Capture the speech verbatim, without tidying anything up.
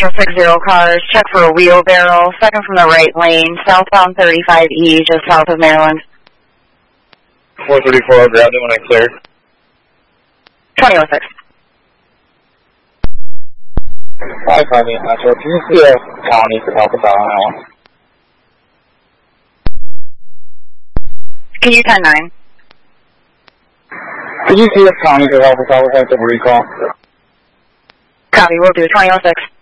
six zero cars, check for a wheelbarrow, second from the right lane, southbound thirty-five E, just south of Maryland. four thirty-four, I'll grab them when I clear. twenty oh six. Hi, Carney. Uh, so can you see a county to help us out on that one? Can you ten nine? Could you see a county to help us out with that recall? Copy, we'll do twenty oh six.